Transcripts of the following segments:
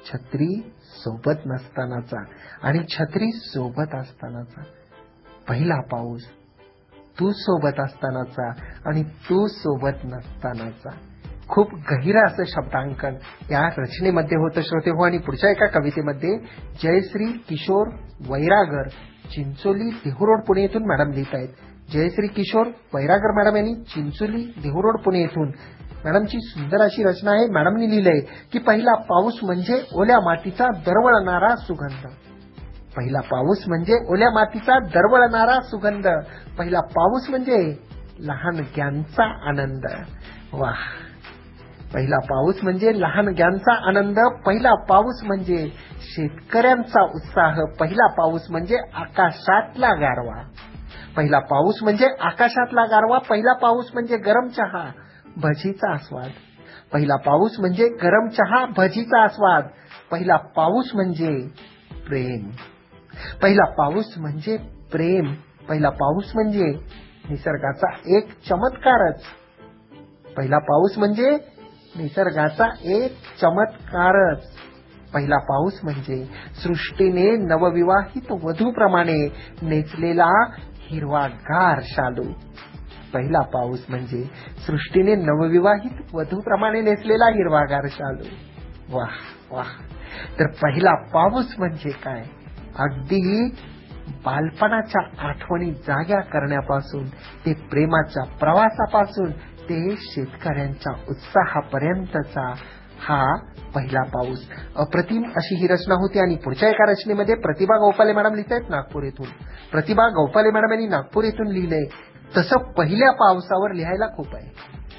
छत्री सोबत नसतानाचा आणि छत्री सोबत असतानाचा. पहिला पाऊस तू सोबत असतानाचा आणि तू सोबत नसतानाचा. खूप गहिरं असं शब्दांकन या रचनेमध्ये होतं श्रोते हो. आणि पुढच्या एका कवितेमध्ये जयश्री किशोर वैरागर, चिंचोली देहू रोड पुणे येथून मॅडम लिहित आहेत. जयश्री किशोर वैरागर मॅडम यांनी चिंचोली देहू रोड पुणे येथून मॅडमची सुंदर अशी रचना आहे. मॅडमनी लिहिलंय की पहिला पाऊस म्हणजे ओल्या मातीचा दरवळणारा सुगंध. पहिला पाऊस म्हणजे ओल्या मातीचा दरवळणारा सुगंध. पहिला पाऊस म्हणजे लहानग्यांचा आनंद. वाह. पहिला पाऊस म्हणजे लहानग्यांचा आनंद. पहिला पाऊस म्हणजे शेतकऱ्यांचा उत्साह. पहिला पाऊस म्हणजे आकाशातला गारवा. पहिला पाऊस म्हणजे आकाशातला गारवा. पहिला पाऊस म्हणजे गरम चहा भजीचा आस्वाद. पहिला पाऊस म्हणजे गरम चहा भजीचा आस्वाद. पहिला पाऊस म्हणजे प्रेम. पहिला पाऊस म्हणजे प्रेम. पहिला पाऊस म्हणजे निसर्गाचा एक चमत्कारच. पहिला पाऊस म्हणजे निसर्गाचा एक चमत्कारच. पहिला पाऊस म्हणजे सृष्टीने नवविवाहित वधूप्रमाणे नेसलेला हिरवागार शालू. पहिला पाऊस म्हणजे सृष्टीने नवविवाहित वधूप्रमाणे नेसलेला हिरवागार शालू. वाह वाह. तर पहिला पाऊस म्हणजे काय? अगदी बालपणाच्या आठवणी जाग्या करण्यापासून ते प्रेमाच्या प्रवासापासून ते शेतकऱ्यांच्या उत्साहापर्यंतचा हा पहिला पाऊस. अप्रतिम अशी ही रचना होती. आणि पुढच्या एका रचनेमध्ये प्रतिभा गौपाले मॅडम लिहित आहेत नागपूर येथून. प्रतिभा गौपाले मॅडम यांनी नागपूर येथून लिहिलंय, तसं पहिल्या पावसावर लिहायला खूप आहे.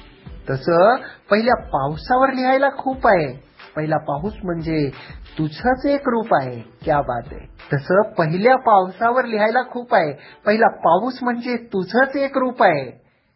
तसं पहिल्या पावसावर लिहायला खूप आहे. पहिला पाऊस म्हणजे तुझंच एक रूप आहे. क्या बात आहे. तसं पहिल्या पावसावर लिहायला खूप आहे. पहिला पाऊस म्हणजे तुझंच एक रूप आहे.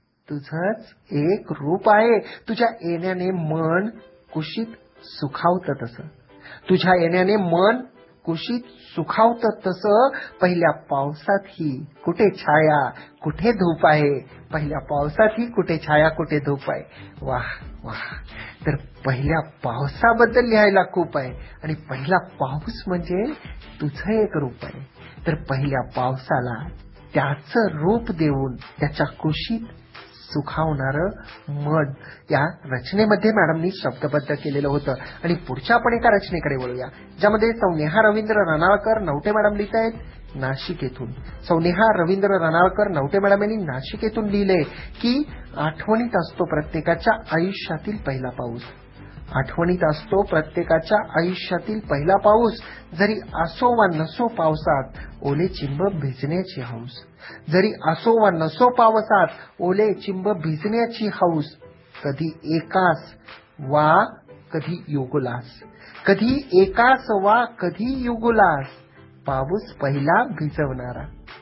तुझंच एक रूप आहे. तुझ्या येण्याने मन कुशीत सुखावतं तसं. तुझ्या येण्याने मन कुशीत सुखावतं तसं पहिल्या पावसातही कुठे छाया कुठे धूप आहे. पहिल्या पावसातही कुठे छाया कुठे धूप आहे. वाह वाह. तर पहिल्या पावसाबद्दल लिहायला खूप आहे. आणि पहिला पाऊस म्हणजे तुझं एक रूप आहे. तर पहिल्या पावसाला त्याचं रूप देऊन त्याच्या कुशीत सुखावणारं मन या रचनेमध्ये मॅडमनी शब्दबद्ध केलेलं होतं. आणि पुढच्या आपण एका रचनेकडे वळूया, ज्यामध्ये सौनेहा रवींद्र रनाळकर नवटे मॅडम लिहित आहेत नाशिक येथून. सौनेहा रवींद्र रनाळकर नवटे मॅडम यांनी नाशिक येथून लिहिलंय की आठवणीत असतो प्रत्येकाच्या आयुष्यातील पहिला पाऊस. आठवणीत असतो प्रत्येकाच्या आयुष्यातील पहिला पाऊस. जरी असो वा नसो पावसात ओले चिंब भिजण्याची हौस. जरी असो वा नसो पावसात ओले चिंब भिजण्याची हौस. कधी एकास वा कधी युगुलास. कधी एकास वा कधी युगुलास पाऊस पहिला भिजवणारा.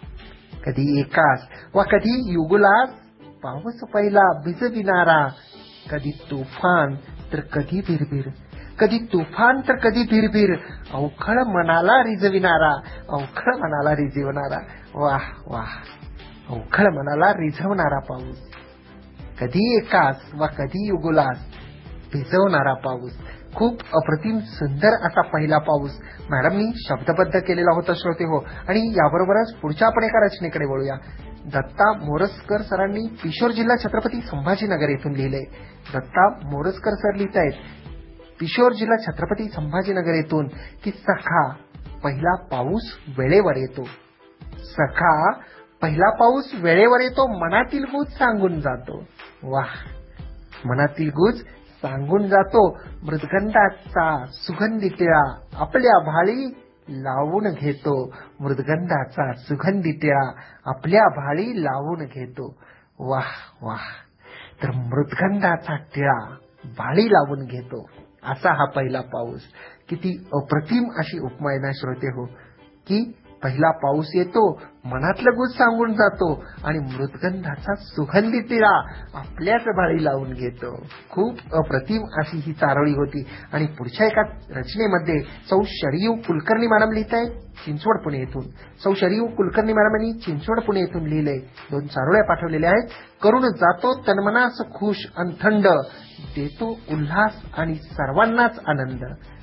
कधी एकास वा कधी युगुलास पाऊस पहिला भिजविणारा. कधी तुफान तर कधी भिरभिर. कधी तुफान तर कधी भिरभिर. अवखळ मनाला रिझविणारा. अवखळ मनाला रिझवणारा. वाह वाह. अवखळ मनाला रिझवणारा पाऊस. कधी एकास वा कधी युगुलास भिजवणारा पाऊस. खूप अप्रतिम सुंदर असा पहिला पाऊस मॅडमनी शब्दबद्ध केलेला होता श्रोते हो. आणि याबरोबरच पुढच्या आपण एका रचनेकडे वळूया. दत्ता मोरजकर सरांनी किशोर जिल्हा छत्रपती संभाजीनगर येथून लिहिलंय. दत्ता मोरजकर सर लिहित आहेत किशोर जिल्हा छत्रपती संभाजीनगर येथून की सखा पहिला पाऊस वेळेवर येतो. सखा पहिला पाऊस वेळेवर येतो. मनातील गूज सांगून जातो. वाह. मनातील गूज सांगून जातो. मृदगंधाचा सुगंधी टिळा आपल्या भाळी लावून घेतो. मृदगंधाचा सुगंधी टिळा आपल्या भाळी लावून घेतो. वाह वाह. तर मृदगंधाचा टिळा भाळी लावून घेतो असा हा पहिला पाऊस. किती अप्रतिम अशी उपमा आहे ना श्रोते हो. की पहिला पाऊस येतो, मनातलं गुज सांगून जातो आणि मृदगंधाचा सुगंधी टिळा आपल्याच भाळी लावून घेतो. खूप अप्रतिम अशी ही चारोळी होती. आणि पुढच्या एका रचनेमध्ये सौ शरयू कुलकर्णी मॅडम लिहित आहेत चिंचवड पुणे येथून. सौ शरयू कुलकर्णी मॅडम यांनी चिंचवड पुणे येथून लिहिलंय. 2 चारोळ्या पाठवलेल्या आहेत. करून जातो तन्मनास खुश अन थंड देतो उल्हास आणि सर्वांनाच आनंद.